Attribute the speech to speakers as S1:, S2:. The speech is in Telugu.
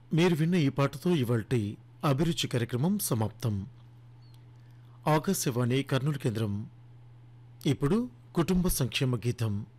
S1: మీరు విన్న ఈ పాటతో ఇవాల్టి అభిరుచి కార్యక్రమం సమాప్తం. ఆకాశవాణి కర్నూలు కేంద్రం. ఇప్పుడు కుటుంబ సంక్షేమ గీతం.